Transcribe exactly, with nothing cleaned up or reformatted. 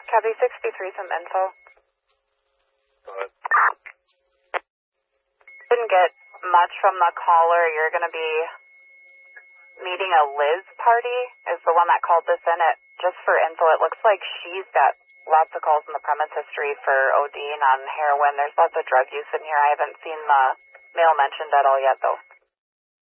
Copy sixty-three, some info. Go ahead. Didn't get much from the caller. You're going to be meeting a Liz party, is the one that called this in. It, just for info, it looks like she's got lots of calls in the premise history for ODing on heroin. There's lots of drug use in here. I haven't seen the mail mentioned at all yet, though.